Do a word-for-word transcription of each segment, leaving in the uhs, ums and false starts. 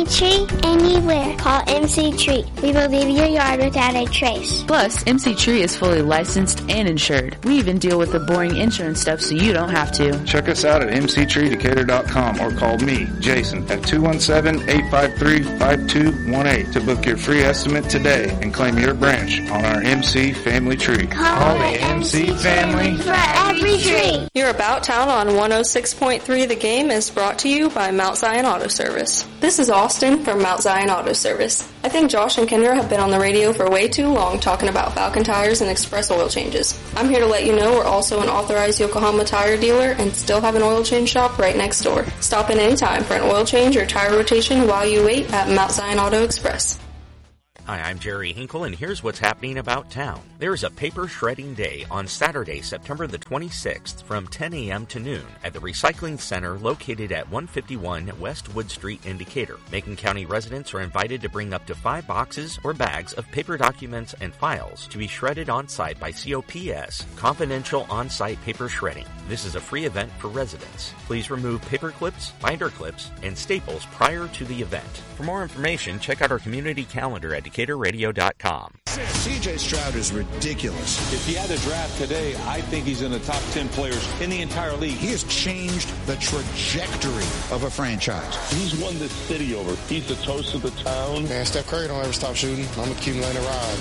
Tree anywhere. Call M C Tree. We will leave your yard without a trace. Plus, M C Tree is fully licensed and insured. We even deal with the boring insurance stuff so you don't have to. Check us out at m c tree decatur dot com or call me, Jason, at two one seven, eight five three, five two one eight to book your free estimate today and claim your branch on our M C Family Tree. Call, call the M C Family for every tree. Your About Town on one oh six point three The Game is brought to you by Mount Zion Auto Service. This is Austin from Mount Zion Auto Service. I think Josh and Kendra have been on the radio for way too long talking about Falcon tires and express oil changes. I'm here to let you know we're also an authorized Yokohama tire dealer and still have an oil change shop right next door. Stop in anytime for an oil change or tire rotation while you wait at Mount Zion Auto Express. Hi, I'm Jerry Hinkle, and here's what's happening about town. There's a paper shredding day on Saturday, September the twenty-sixth from ten a.m. to noon at the Recycling Center located at one fifty-one West Wood Street in Decatur. Macon County residents are invited to bring up to five boxes or bags of paper documents and files to be shredded on-site by C O P S, Confidential On-Site Paper Shredding. This is a free event for residents. Please remove paper clips, binder clips, and staples prior to the event. For more information, check out our community calendar at decatur radio dot com. C J Stroud is ridiculous. If he had a draft today, I think he's in the top ten players in the entire league. He has changed the trajectory of a franchise. He's won this city over. He's the toast of the town. Man, Steph Curry don't ever stop shooting. I'm going to keep letting it ride.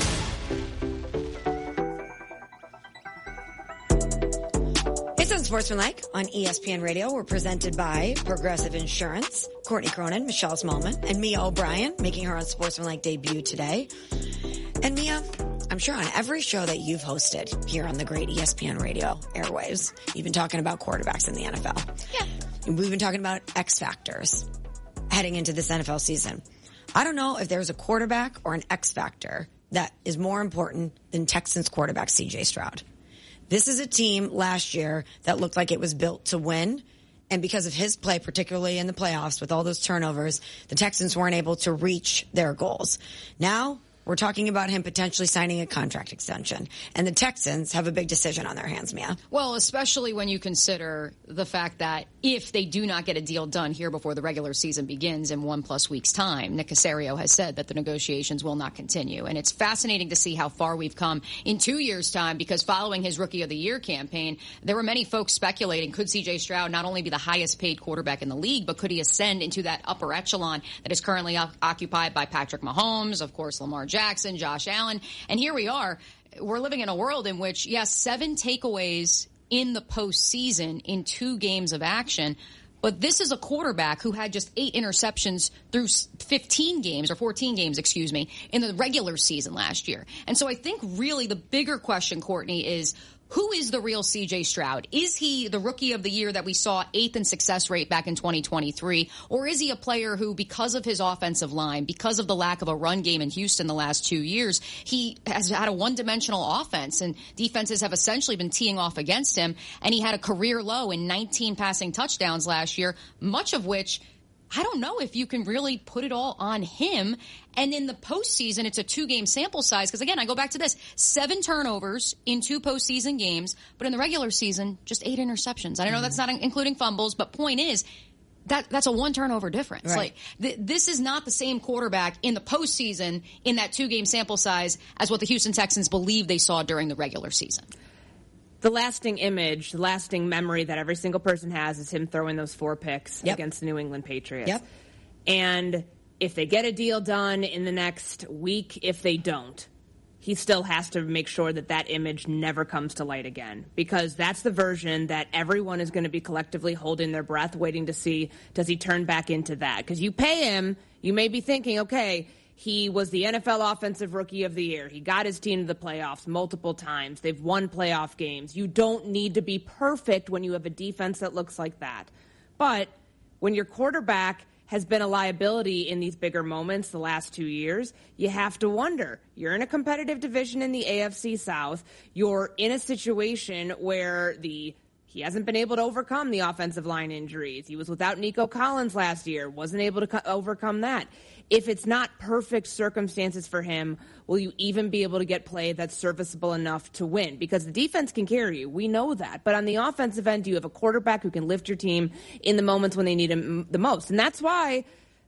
It's Unsportsmanlike on E S P N Radio. We're presented by Progressive Insurance. Courtney Cronin, Michelle Smallman, and Mia O'Brien making her Unsportsmanlike debut today. And Mia, I'm sure on every show that you've hosted here on the great E S P N Radio airwaves, you've been talking about quarterbacks in the N F L. Yeah. We've been talking about X factors heading into this N F L season. I don't know if there's a quarterback or an X factor that is more important than Texans quarterback C J Stroud. This is a team last year that looked like it was built to win. And because of his play, particularly in the playoffs with all those turnovers, the Texans weren't able to reach their goals. Now we're talking about him potentially signing a contract extension. And the Texans have a big decision on their hands, Mia. Well, especially when you consider the fact that if they do not get a deal done here before the regular season begins in one plus weeks' time, Nick Caserio has said that the negotiations will not continue. And it's fascinating to see how far we've come in two years' time, because following his Rookie of the Year campaign, there were many folks speculating, could C J Stroud not only be the highest paid quarterback in the league, but could he ascend into that upper echelon that is currently o- occupied by Patrick Mahomes, of course, Lamar Jackson, Josh Allen. And here we are. We're living in a world in which, yes, seven takeaways in the postseason in two games of action. But this is a quarterback who had just eight interceptions through fifteen games, or fourteen games, excuse me, in the regular season last year. And so I think really the bigger question, Courtney, is who is the real C J Stroud? Is he the Rookie of the Year that we saw eighth in success rate back in twenty twenty-three? Or is he a player who, because of his offensive line, because of the lack of a run game in Houston the last two years, he has had a one-dimensional offense, and defenses have essentially been teeing off against him, and he had a career low in nineteen passing touchdowns last year, much of which I don't know if you can really put it all on him. And in the postseason, it's a two-game sample size. Because, again, I go back to this. Seven turnovers in two postseason games. But in the regular season, just eight interceptions. I know mm-hmm. that's not including fumbles. But point is, that that's a one-turnover difference. Right. Like th- This is not the same quarterback in the postseason in that two-game sample size as what the Houston Texans believe they saw during the regular season. The lasting image, the lasting memory that every single person has is him throwing those four picks yep. against the New England Patriots. Yep. And if they get a deal done in the next week, if they don't, he still has to make sure that that image never comes to light again, because that's the version that everyone is going to be collectively holding their breath, waiting to see, does he turn back into that? Because you pay him, you may be thinking, okay, he was the N F L Offensive Rookie of the Year. He got his team to the playoffs multiple times. They've won playoff games. You don't need to be perfect when you have a defense that looks like that. But when your quarterback has been a liability in these bigger moments the last two years, you have to wonder. You're in a competitive division in the A F C South. You're in a situation where the He hasn't been able to overcome the offensive line injuries. He was without Nico Collins last year, wasn't able to co- overcome that. If it's not perfect circumstances for him, will you even be able to get play that's serviceable enough to win? Because the defense can carry you. We know that. But on the offensive end, you have a quarterback who can lift your team in the moments when they need him the most. And that's why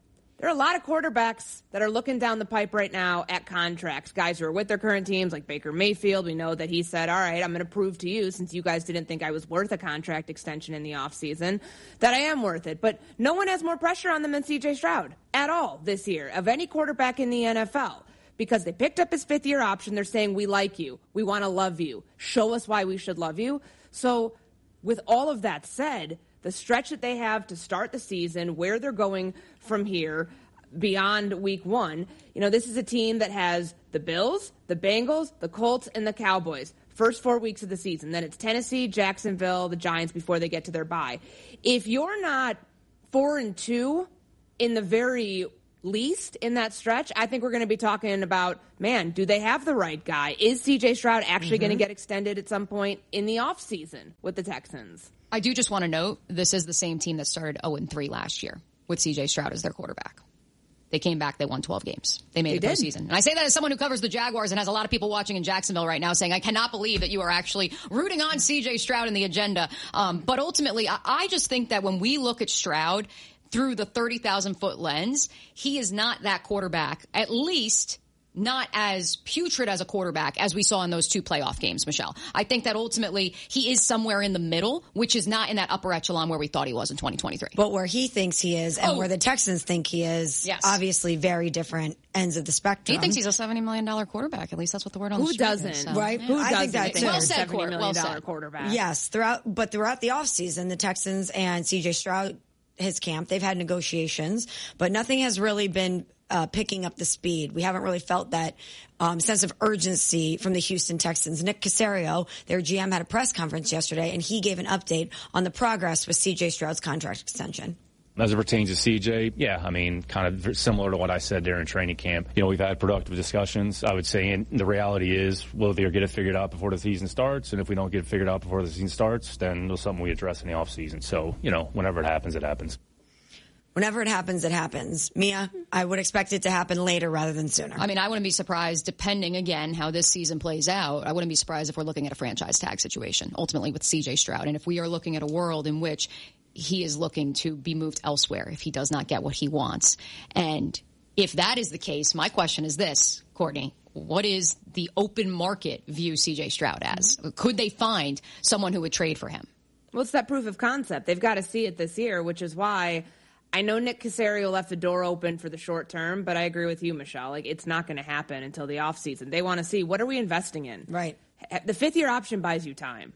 there are a lot of quarterbacks that are looking down the pipe right now at contracts. Guys who are with their current teams, like Baker Mayfield. We know that he said, all right, I'm going to prove to you, since you guys didn't think I was worth a contract extension in the offseason, that I am worth it. But no one has more pressure on them than C J Stroud at all this year, of any quarterback in the N F L. Because they picked up his fifth-year option. They're saying, we like you. We want to love you. Show us why we should love you. So with all of that said, the stretch that they have to start the season, where they're going from here beyond week one, you know, this is a team that has the Bills, the Bengals, the Colts, and the Cowboys. First four weeks of the season. Then it's Tennessee, Jacksonville, the Giants before they get to their bye. If you're not four and two in the very least in that stretch, I think we're going to be talking about, man, do they have the right guy? Is C J Stroud actually mm-hmm. going to get extended at some point in the offseason with the Texans? I do just want to note, this is the same team that started oh and three last year with C J Stroud as their quarterback. They came back, they won twelve games. They made they the postseason. And I say that as someone who covers the Jaguars and has a lot of people watching in Jacksonville right now saying, I cannot believe that you are actually rooting on C J Stroud in the agenda. Um, but ultimately, I, I just think that when we look at Stroud through the thirty thousand foot lens, he is not that quarterback, at least not as putrid as a quarterback as we saw in those two playoff games, Michelle. I think that ultimately he is somewhere in the middle, which is not in that upper echelon where we thought he was in twenty twenty-three. But where he thinks he is and oh. where the Texans think he is, yes. obviously very different ends of the spectrum. He thinks he's a seventy million dollars quarterback. At least that's what the word on Who the street doesn't? is. So. Right? Yeah. Who I doesn't think that too. Well said, seventy million dollars well said. quarterback. Yes, throughout, but throughout the offseason, the Texans and C J Stroud, his camp, they've had negotiations, but nothing has really been uh, picking up the speed. We haven't really felt that um, sense of urgency from the Houston Texans. Nick Caserio, their G M, had a press conference yesterday, and he gave an update on the progress with C J Stroud's contract extension. As it pertains to C J, yeah, I mean, kind of similar to what I said during training camp. You know, we've had productive discussions, I would say, and the reality is we'll either get it figured out before the season starts, and if we don't get it figured out before the season starts, then it's something we address in the offseason. So, you know, whenever it happens, it happens. Whenever it happens, it happens. Mia, I would expect it to happen later rather than sooner. I mean, I wouldn't be surprised, depending, again, how this season plays out, I wouldn't be surprised if we're looking at a franchise tag situation, ultimately with C J Stroud. And if we are looking at a world in which he is looking to be moved elsewhere if he does not get what he wants. And if that is the case, my question is this, Courtney. What is the open market view C J Stroud as? Mm-hmm. Could they find someone who would trade for him? Well, it's that proof of concept. They've got to see it this year, which is why I know Nick Caserio left the door open for the short term, but I agree with you, Michelle. Like, it's not going to happen until the offseason. They want to see, what are we investing in? Right. The fifth-year option buys you time.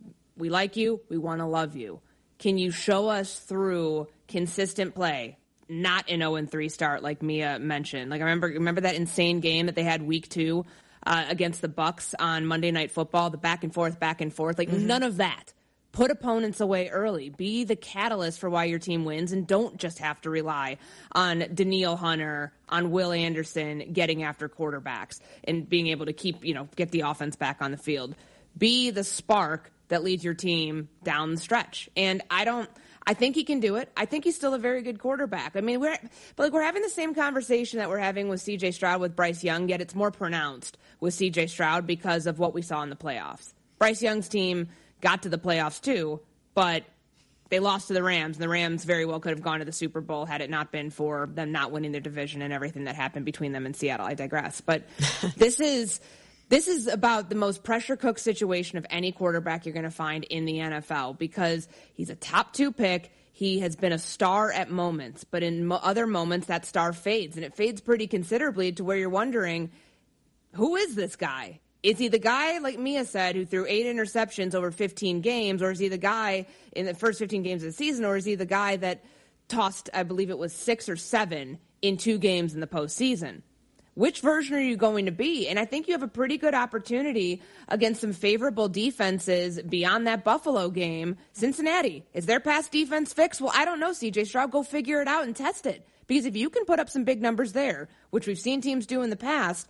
We like you. We want to love you. Can you show us through consistent play, not an oh and three start like Mia mentioned? Like, I remember remember that insane game that they had week two uh, against the Bucs on Monday Night Football, the back and forth, back and forth. Like, mm-hmm. none of that. Put opponents away early. Be the catalyst for why your team wins, and don't just have to rely on Danielle Hunter, on Will Anderson getting after quarterbacks and being able to keep, you know, get the offense back on the field. Be the spark that leads your team down the stretch. And I don't, I think he can do it. I think he's still a very good quarterback. I mean, we're, but like we're having the same conversation that we're having with C J Stroud with Bryce Young, yet it's more pronounced with C J Stroud because of what we saw in the playoffs. Bryce Young's team got to the playoffs too, but they lost to the Rams, and the Rams very well could have gone to the Super Bowl had it not been for them not winning their division and everything that happened between them and Seattle. I digress. But this is, This is about the most pressure-cooked situation of any quarterback you're going to find in the N F L because he's a top two pick. He has been a star at moments, but in mo- other moments that star fades, and it fades pretty considerably to where you're wondering, who is this guy? Is he the guy, like Mia said, who threw eight interceptions over fifteen games, or is he the guy in the first fifteen games of the season, or is he the guy that tossed, I believe it was six or seven in two games in the postseason? Which version are you going to be? And I think you have a pretty good opportunity against some favorable defenses beyond that Buffalo game. Cincinnati, is their pass defense fixed? Well, I don't know, C J Stroud. Go figure it out and test it. Because if you can put up some big numbers there, which we've seen teams do in the past,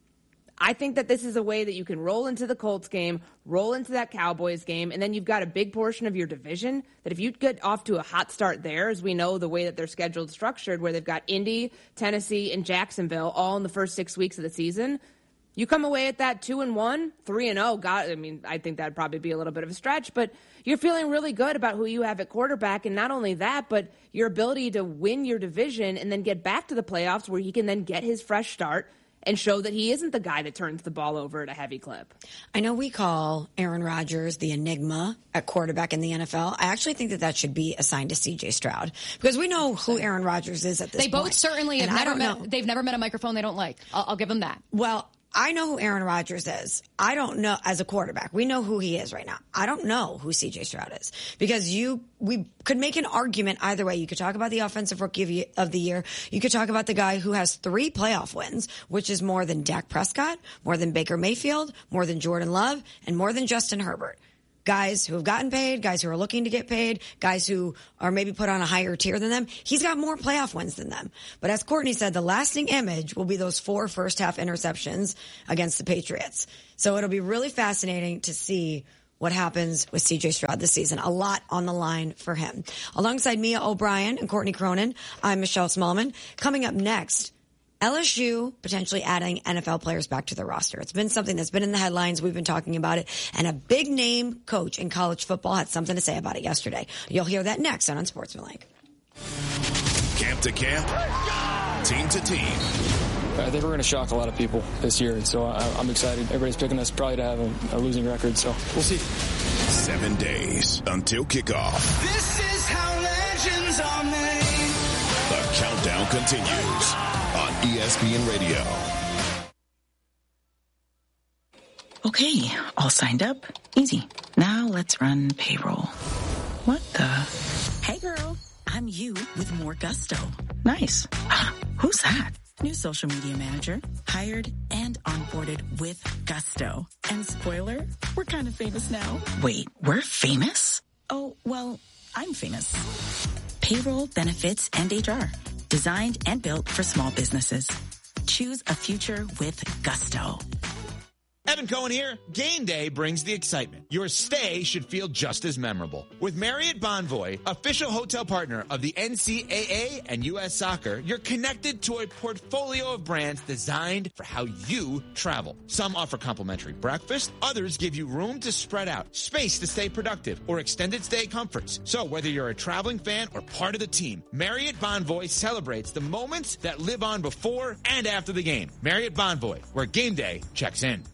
I think that this is a way that you can roll into the Colts game, roll into that Cowboys game, and then you've got a big portion of your division that if you get off to a hot start there, as we know the way that their schedule is structured, where they've got Indy, Tennessee, and Jacksonville all in the first six weeks of the season, You come away at that two and one, three and oh. God, I mean, I think that'd probably be a little bit of a stretch, but you're feeling really good about who you have at quarterback, and not only that, but your ability to win your division and then get back to the playoffs where he can then get his fresh start and show that he isn't the guy that turns the ball over at a heavy clip. I know we call Aaron Rodgers the enigma at quarterback in the N F L. I actually think that that should be assigned to C J Stroud, because we know who Aaron Rodgers is at this they point. They both certainly have and never I don't met, know. They've never met a microphone they don't like. I'll, I'll give them that. Well, I know who Aaron Rodgers is. I don't know, as a quarterback, we know who he is right now. I don't know who C J Stroud is, because you, we could make an argument either way. You could talk about the offensive rookie of the year. You could talk about the guy who has three playoff wins, which is more than Dak Prescott, more than Baker Mayfield, more than Jordan Love, and more than Justin Herbert. Guys who have gotten paid, guys who are looking to get paid, guys who are maybe put on a higher tier than them. He's got more playoff wins than them. But as Courtney said, the lasting image will be those four first half interceptions against the Patriots. So it'll be really fascinating to see what happens with C J Stroud this season. A lot on the line for him. Alongside Mia O'Brien and Courtney Cronin, I'm Michelle Smallman. Coming up next, L S U potentially adding N F L players back to their roster. It's been something that's been in the headlines. We've been talking about it. And a big name coach in college football had something to say about it yesterday. You'll hear that next on Unsportsmanlike. Camp to camp, team to team. I think we're going to shock a lot of people this year, so I'm excited. Everybody's picking us probably to have a, a losing record, so we'll see. Seven days until kickoff. This is how legends are made. The countdown continues on E S P N Radio. Okay, all signed up. Easy. Now let's run payroll. What the? Hey girl, I'm you with more gusto. Nice. Ah, who's that? New social media manager, hired and onboarded with gusto. And spoiler, we're kind of famous now. Wait, we're famous? Oh, well, I'm famous. Payroll, benefits, and H R. Designed and built for small businesses. Choose a future with gusto. Evan Cohen here. Game day brings the excitement. Your stay should feel just as memorable. With Marriott Bonvoy, official hotel partner of the N C double A and U S Soccer, you're connected to a portfolio of brands designed for how you travel. Some offer complimentary breakfast, others give you room to spread out, space to stay productive, or extended stay comforts. So whether you're a traveling fan or part of the team, Marriott Bonvoy celebrates the moments that live on before and after the game. Marriott Bonvoy, where game day checks in.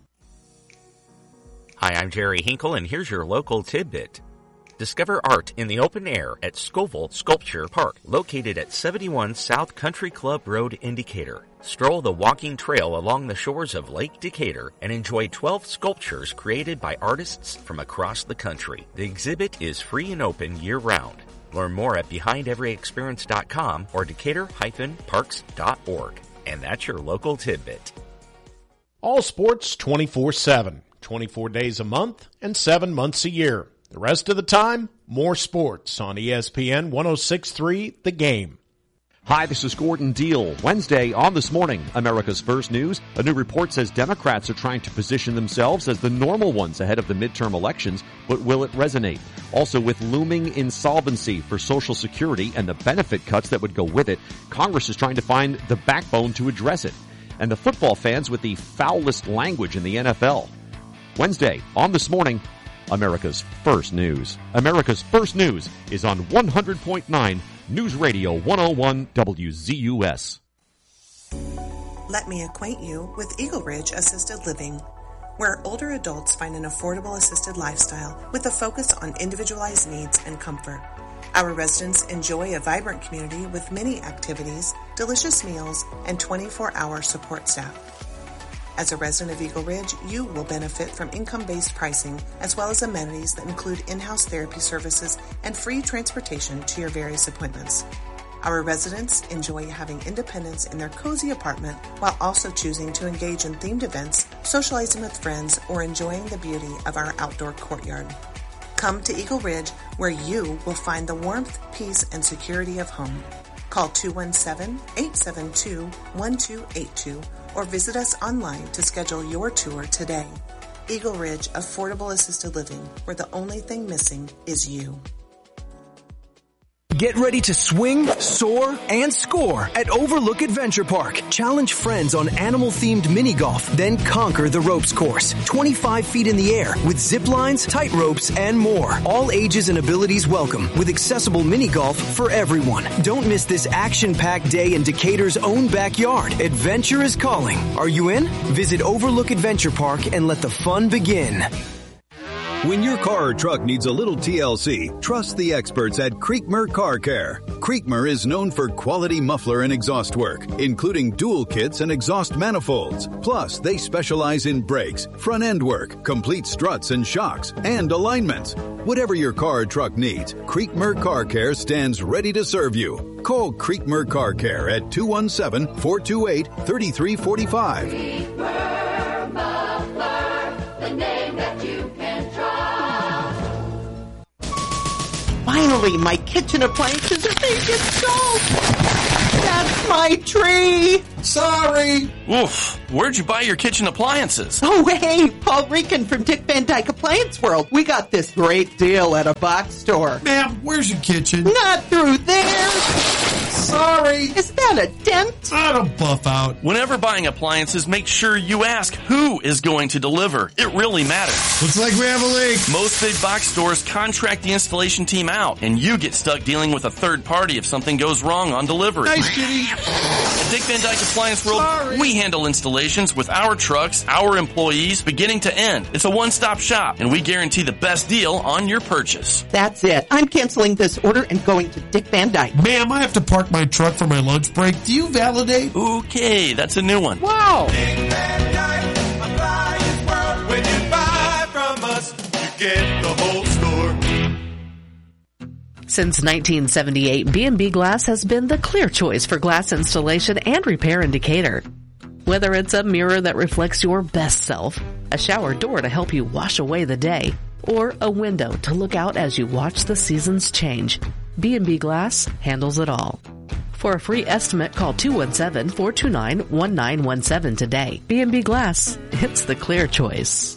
Hi, I'm Jerry Hinkle, and here's your local tidbit. Discover art in the open air at Scoville Sculpture Park, located at seventy-one South Country Club Road in Decatur. Stroll the walking trail along the shores of Lake Decatur and enjoy twelve sculptures created by artists from across the country. The exhibit is free and open year-round. Learn more at behind every experience dot com or decatur dash parks dot org. And that's your local tidbit. All sports twenty-four seven. twenty-four days a month and seven months a year. The rest of the time, more sports on E S P N one oh six point three The Game. Hi, this is Gordon Deal. Wednesday on This Morning, America's First News. A new report says Democrats are trying to position themselves as the normal ones ahead of the midterm elections, but will it resonate? Also, with looming insolvency for Social Security and the benefit cuts that would go with it, Congress is trying to find the backbone to address it. And the football fans with the foulest language in the N F L. Wednesday, on This Morning, America's First News. America's First News is on one hundred point nine News Radio one oh one W Z U S. Let me acquaint you with Eagle Ridge Assisted Living, where older adults find an affordable assisted lifestyle with a focus on individualized needs and comfort. Our residents enjoy a vibrant community with many activities, delicious meals, and twenty-four hour support staff. As a resident of Eagle Ridge, you will benefit from income-based pricing as well as amenities that include in-house therapy services and free transportation to your various appointments. Our residents enjoy having independence in their cozy apartment while also choosing to engage in themed events, socializing with friends, or enjoying the beauty of our outdoor courtyard. Come to Eagle Ridge, where you will find the warmth, peace, and security of home. Call two one seven, eight seven two, one two eight two or visit us online to schedule your tour today. Eagle Ridge Affordable Assisted Living, where the only thing missing is you. Get ready to swing, soar, and score at Overlook Adventure Park. Challenge friends on animal-themed mini golf, then conquer the ropes course. twenty-five feet in the air with zip lines, tight ropes, and more. All ages and abilities welcome with accessible mini golf for everyone. Don't miss this action-packed day in Decatur's own backyard. Adventure is calling. Are you in? Visit Overlook Adventure Park and let the fun begin. When your car or truck needs a little T L C, trust the experts at Creekmer Car Care. Creekmer is known for quality muffler and exhaust work, including dual kits and exhaust manifolds. Plus, they specialize in brakes, front end work, complete struts and shocks, and alignments. Whatever your car or truck needs, Creekmer Car Care stands ready to serve you. Call Creekmer Car Care at two one seven, four two eight, three three four five. Creekmer Muffler, the name that you can trust. Finally, my kitchen appliances are being installed. That's my tree. Sorry. Oof. Where'd you buy your kitchen appliances? Oh, hey, Paul Rican from Dick Van Dyke Appliance World. We got this great deal at a box store. Ma'am, where's your kitchen? Not through there. Sorry. Is that a dent? I don't buff out. Whenever buying appliances, make sure you ask who is going to deliver. It really matters. Looks like we have a leak. Most big box stores contract the installation team out, and you get stuck dealing with a third party if something goes wrong on delivery. Nice, Kitty. At Dick Van Dyke Appliance World, Sorry. we handle installations with our trucks, our employees, beginning to end. It's a one-stop shop, and we guarantee the best deal on your purchase. That's it. I'm canceling this order and going to Dick Van Dyke. Ma'am, I have to park my truck for my lunch break. Do you validate? Okay, that's a new one. Wow. Dick Van Dyke Appliance World. When you buy from us, you get the whole store. Since nineteen seventy-eight, B and B Glass has been the clear choice for glass installation and repair in Decatur. Whether it's a mirror that reflects your best self, a shower door to help you wash away the day, or a window to look out as you watch the seasons change, B and B Glass handles it all. For a free estimate, call two one seven, four two nine, one nine one seven today. B and B Glass, it's the clear choice.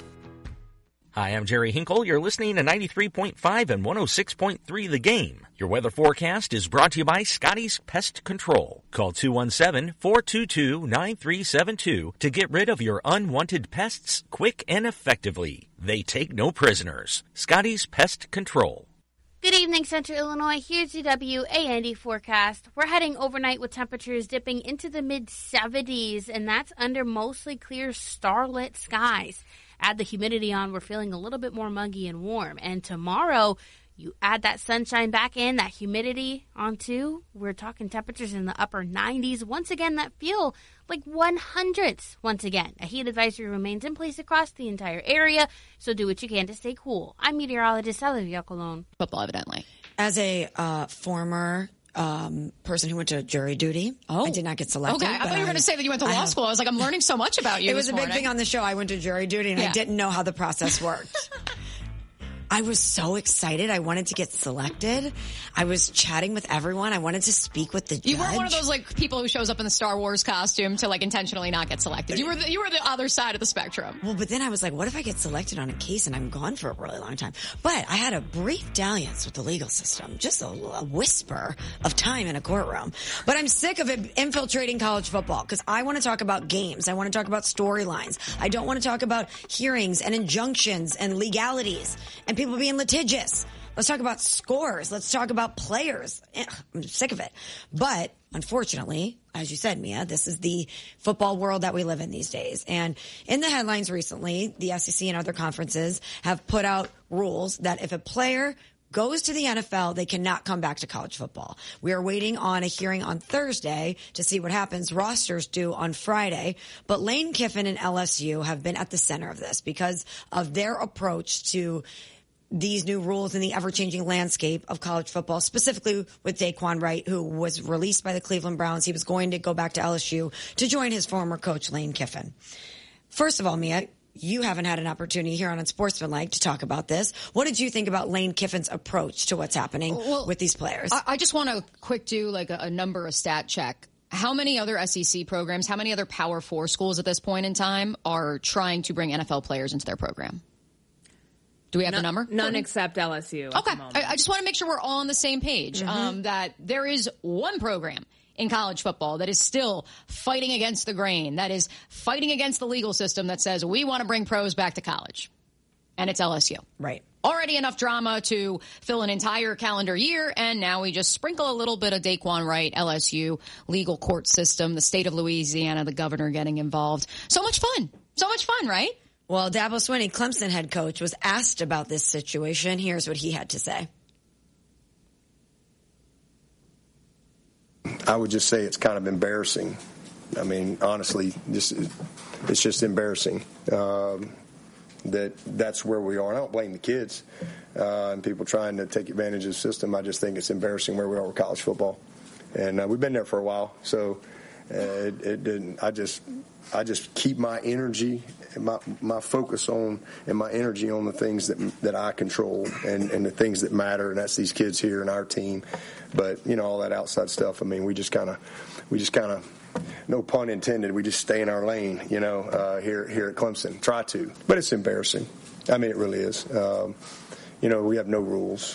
Hi, I'm Jerry Hinkle. You're listening to ninety-three point five and one oh six point three The Game. Your weather forecast is brought to you by Scotty's Pest Control. Call two one seven, four two two, nine three seven two to get rid of your unwanted pests quick and effectively. They take no prisoners. Scotty's Pest Control. Good evening, Central Illinois. Here's the W A N D forecast. We're heading overnight with temperatures dipping into the mid seventies, and that's under mostly clear starlit skies. Add the humidity on, we're feeling a little bit more muggy and warm. And tomorrow, you add that sunshine back in, that humidity on too. We're talking temperatures in the upper nineties. Once again, that feel like one hundreds. Once again, a heat advisory remains in place across the entire area, so do what you can to stay cool. I'm meteorologist Olivia Colon. Football, evidently. As a uh, former um, person who went to jury duty, oh. I did not get selected. Okay, I thought you were going to say that you went to law have, school. I was like, I'm learning so much about you. It was this a big morning. thing on the show. I went to jury duty, and yeah. I didn't know how the process worked. I was so excited. I wanted to get selected. I was chatting with everyone. I wanted to speak with the judge. You weren't one of those like people who shows up in the Star Wars costume to like intentionally not get selected. You were the, you were the other side of the spectrum. Well, but then I was like, what if I get selected on a case and I'm gone for a really long time? But I had a brief dalliance with the legal system, just a, a whisper of time in a courtroom. But I'm sick of it infiltrating college football because I want to talk about games. I want to talk about storylines. I don't want to talk about hearings and injunctions and legalities and people being litigious. Let's talk about scores. Let's talk about players. I'm sick of it. But unfortunately, as you said, Mia, this is the football world that we live in these days. And in the headlines recently, the S E C and other conferences have put out rules that if a player goes to the N F L, they cannot come back to college football. We are waiting on a hearing on Thursday to see what happens. Rosters due on Friday. But Lane Kiffin and L S U have been at the center of this because of their approach to these new rules in the ever-changing landscape of college football, specifically with Daquan Wright, who was released by the Cleveland Browns. He was going to go back to L S U to join his former coach, Lane Kiffin. First of all, Mia, you haven't had an opportunity here on Unsportsmanlike to talk about this. What did you think about Lane Kiffin's approach to what's happening well, with these players? I, I just want to quick do like a, a number, a stat check. How many other S E C programs, how many other Power Four schools at this point in time are trying to bring N F L players into their program? Do we have no, the number? None except L S U. Okay. I, I just want to make sure we're all on the same page. Mm-hmm. Um, that there is one program in college football that is still fighting against the grain, that is fighting against the legal system that says we want to bring pros back to college. And it's L S U. Right. Already enough drama to fill an entire calendar year, and now we just sprinkle a little bit of Daquan Wright, L S U, legal court system, the state of Louisiana, the governor getting involved. So much fun. So much fun, right? Well, Dabo Swinney, Clemson head coach, was asked about this situation. Here's what he had to say. I would just say it's kind of embarrassing. I mean, honestly, this is, it's just embarrassing um, that that's where we are. And I don't blame the kids uh, and people trying to take advantage of the system. I just think it's embarrassing where we are with college football, and uh, we've been there for a while. So uh, it, it didn't. I just, I just keep my energy, and my my focus on, and my energy on the things that that I control and, and the things that matter, and that's these kids here and our team. But you know, all that outside stuff. I mean, we just kind of, we just kind of. No pun intended. We just stay in our lane, you know, uh, here here at Clemson. Try to, but it's embarrassing. I mean, it really is. Um, you know, we have no rules.